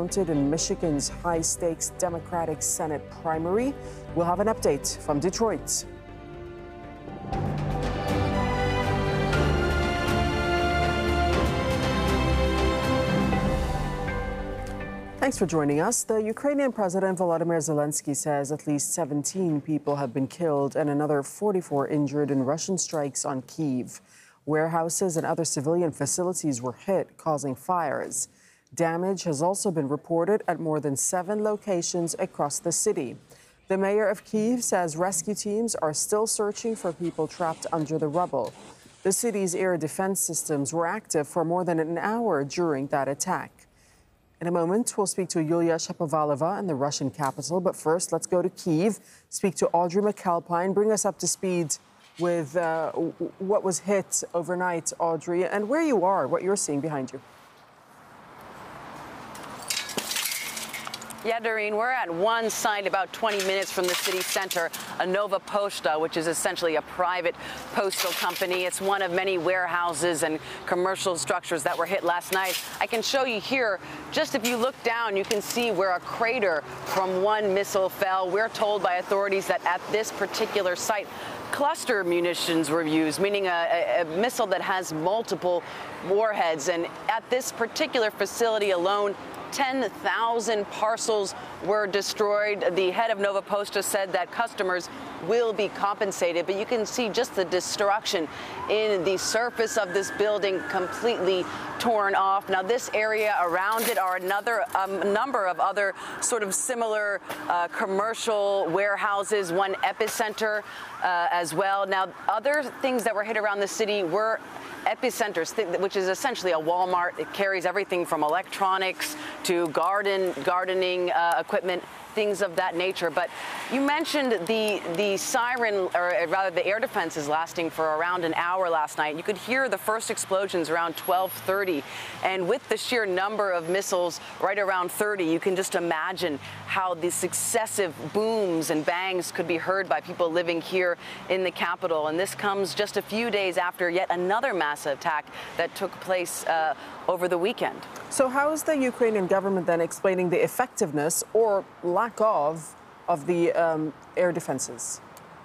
counted in Michigan's high-stakes Democratic Senate primary. We'll have an update from Detroit. Thanks for joining us. The Ukrainian President Volodymyr Zelensky says at least 17 people have been killed and another 44 injured in Russian strikes on Kyiv. Warehouses and other civilian facilities were hit, causing fires. Damage has also been reported at more than 7 locations across the city. The mayor of Kyiv says rescue teams are still searching for people trapped under the rubble. The city's air defense systems were active for more than an hour during that attack. In a moment, we'll speak to Yulia Shapovalova in the Russian capital. But first, let's go to Kyiv, speak to Audrey McAlpine, bring us up to speed with what was hit overnight, Audrey, and where you are, what you're seeing behind you. Yeah, Doreen, we're at one site about 20 minutes from the city center, a Nova Poshta, which is essentially a private postal company. It's one of many warehouses and commercial structures that were hit last night. I can show you here, just if you look down, you can see where a crater from one missile fell. We're told by authorities that at this particular site, cluster munitions were used, meaning a missile that has multiple warheads. And at this particular facility alone, 10,000 parcels were destroyed. The head of Nova Poshta said that customers will be compensated, but you can see just the destruction in the surface of this building completely torn off. Now, this area around it are another number of other sort of similar commercial warehouses, one epicenter as well. Now, other things that were hit around the city were epicenters, which is essentially a Walmart. It carries everything from electronics to gardening equipment, things of that nature. But you mentioned the siren, or rather the air defenses lasting for around an hour last night. You could hear the first explosions around 12:30. And with the sheer number of missiles right around 30, you can just imagine how the successive booms and bangs could be heard by people living here in the capital. And this comes just a few days after yet another massive attack that took place over the weekend. So how is the Ukrainian government then explaining the effectiveness or lack of the air defenses?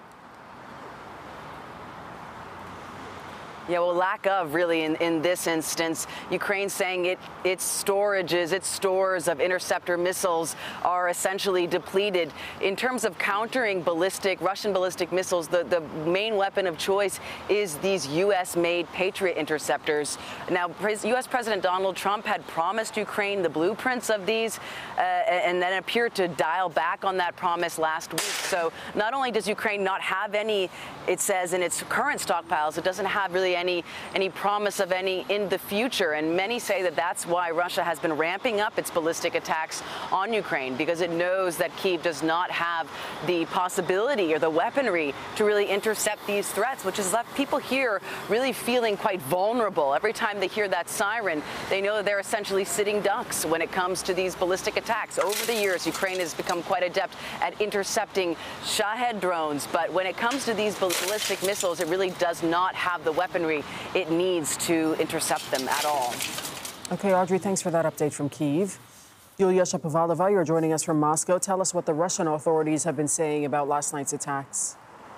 Yeah, well, lack of really in this instance. Ukraine saying its stores of interceptor missiles are essentially depleted. In terms of countering Russian ballistic missiles, the main weapon of choice is these U.S.-made Patriot interceptors. Now, U.S. President Donald Trump had promised Ukraine the blueprints of these and then appeared to dial back on that promise last week. So not only does Ukraine not have any, it says, in its current stockpiles, it doesn't have really any promise of any in the future. And many say that that's why Russia has been ramping up its ballistic attacks on Ukraine, because it knows that Kyiv does not have the possibility or the weaponry to really intercept these threats, which has left people here really feeling quite vulnerable. Every time they hear that siren, they know that they're essentially sitting ducks when it comes to these ballistic attacks. Over the years, Ukraine has become quite adept at intercepting Shahed drones, but when it comes to these ballistic missiles, it really does not have the weaponry it needs to intercept them at all. Okay, Audrey, thanks for that update from Kyiv. Yulia Shapovalova, you're joining us from Moscow. Tell us what the Russian authorities have been saying about last night's attacks.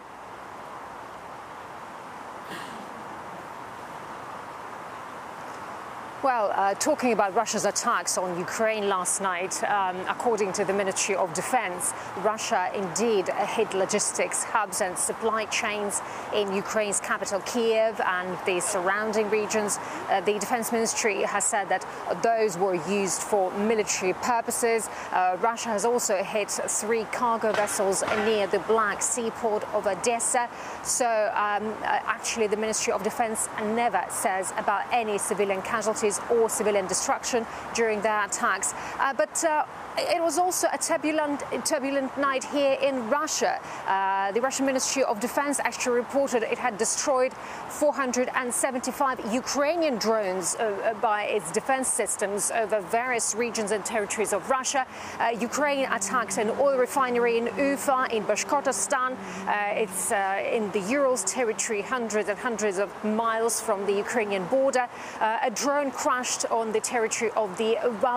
Well, talking about Russia's attacks on Ukraine last night, according to the Ministry of Defense, Russia indeed hit logistics hubs and supply chains in Ukraine's capital, Kyiv, and the surrounding regions. The Defense Ministry has said that those were used for military purposes. Russia has also hit 3 cargo vessels near the Black Sea port of Odessa. So actually, the Ministry of Defense never says about any civilian casualties or civilian destruction during their attacks. But it was also a turbulent night here in Russia. The Russian Ministry of Defense actually reported it had destroyed 475 Ukrainian drones by its defense systems over various regions and territories of Russia. Ukraine attacked an oil refinery in Ufa in Bashkortostan. It's in the Urals territory, hundreds and hundreds of miles from the Ukrainian border. A drone crashed on the territory of the